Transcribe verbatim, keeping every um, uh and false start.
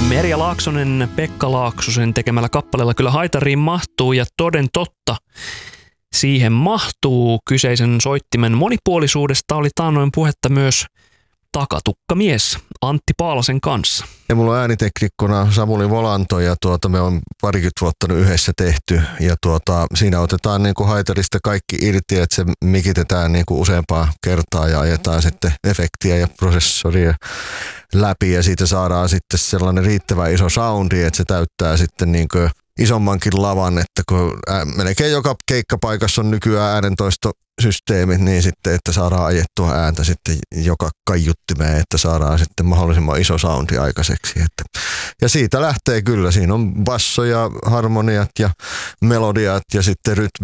Merja Laaksonen Pekka Laaksosen tekemällä kappaleella kyllä haitariin mahtuu ja toden totta siihen mahtuu. Kyseisen soittimen monipuolisuudesta oli taannoin puhetta myös Takatukkamies Antti Paalasen kanssa. Ja mulla on ääniteknikkona Samuli Volanto ja tuota, me on parikymmentä vuotta nyt yhdessä tehty ja tuota, siinä otetaan niinku haitarista kaikki irti, että se mikitetään niinku useampaa kertaa ja ajetaan sitten efektiä ja prosessoria läpi ja siitä saadaan sitten sellainen riittävän iso soundi, että se täyttää sitten niinku isommankin lavan, että kun ää, melkein joka keikkapaikassa on nykyään äänentoistosysteemit, niin sitten, että saadaan ajettua ääntä sitten joka kaiuttimeen, että saadaan sitten mahdollisimman iso soundi aikaiseksi. Että, ja siitä lähtee kyllä, siinä on basso ja harmoniat ja melodiat ja sitten ryt,